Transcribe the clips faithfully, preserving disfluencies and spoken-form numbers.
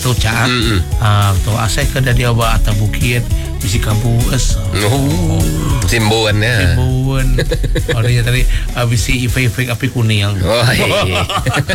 tu cak. Mm-mm. Ah tu asal ke dari awak atas bukit mesti kabus. Oh, simbuan ya. Simbuan. Orangnya tadi habis efek-efek api kuning. Oh, iya.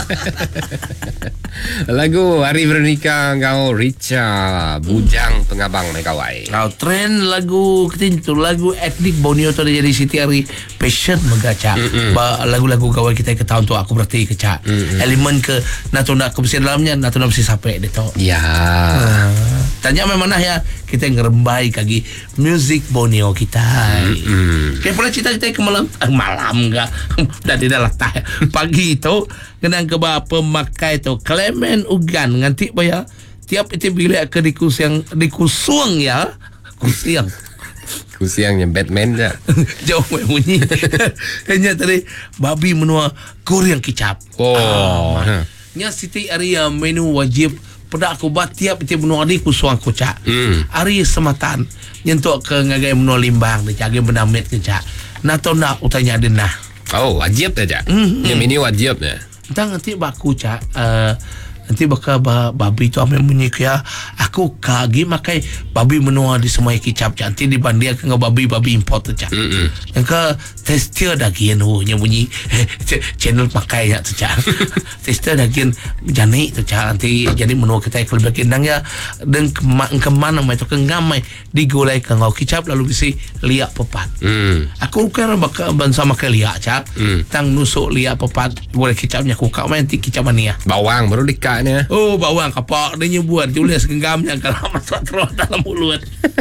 Lagu Hari Bernikah kau Richa Bujang Pengabang Megawai. Kau tren lagu ketintu lagu etnik Borneo tu jadi Siti Ari passion mengaca. Ba lagu-lagu kawan kita ke tahun tu aku berarti kecak. Elemen ke natuna ke besi dalamnya natuna besi sampai dia tu. Ya. Uh, tanya memang nah ya kita ngerembai kaki music Borneo kita. Mm-mm. Kayak pula cerita kita ke malam eh, malam enggak dah tidak latah pagi itu kena ke bapa pemakai tu Clement Ugan nganti baya tiap itu bila ke di kusiang di kusuang ya kusiang Kusiangnya Batman je. jauh bunyi hanya tadi babi menua Korean kicap. Oh. Ah, nya Siti Arya menu wajib pada aku bat tiap itu menua di kusuang kucak. Hmm. Ari sematan nyentuk ke ngagai menua limbang de jage benamit kecak. Na to nak utanya denah. Oh, wajib aja. Mm-hmm. Yang ini wajib ya. Entang nanti baku cak uh, nanti bakal ba, babi tu ame bunyi ya aku kagi makai babi menua di semua kicap cak nanti dibandingkan dengan babi-babi import tu cak. Mm-mm. Yang ke tester daging tu nya bunyi channel pakai ya tu cak. Tester daging jani tu cak nanti jadi menua kita kalau bagi nang ya dan kemana mai tu kengamai digulai ke ngau kicap lalu bisi liak pepat. Hmm. Aku kan bakal bansa makai liak cak. Hmm. Tang nusuk liak pepat boleh kicapnya aku kau main nanti kicap mania. Bawang baru dikatnya. Oh bawang kapak dia nyebuan tulis genggamnya kalau masuk terus dalam mulut.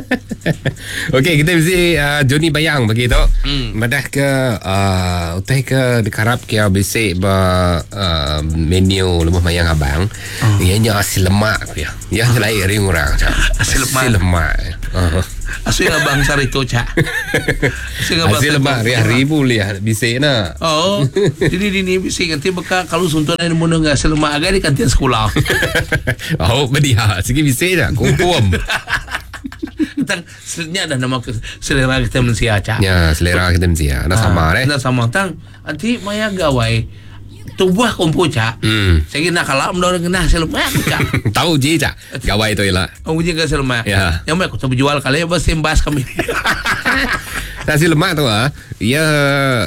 Okey, kita mesti uh, Johnny Bayang begitu. Hmm. Madah ke uh, utai ke dikarap ke bisik ba uh, menu lemah mayang abang. Oh. Ianya asil lemak ya. Ya lain ring orang cak. Asil lemak. Asil lemak. Uh. Asyik abang sari tu cak. Asil lemak riah ribu liah bisik na. Oh, jadi ini bisik nanti bekal kalau suntunan yang mau nggak asil lemak agak di kantin sekolah. Oh, bedia. Segi bisik dah. Kumpum. Tentang sebenarnya ada nama selera kita manusia cak. Ya, selera kita mesti ya. Nah sama deh. Nah sama tang. Nanti maya gawai tubuh kompo cak. Hmm. Saya nak kalah mendorong kena hasil lemak cak. Tahu je cak. Gawai tu ialah. Aku je hasil lemak. Ya. Yang mai aku tu berjual kali bas sembas kami. Hasil lemak tu ah. Ya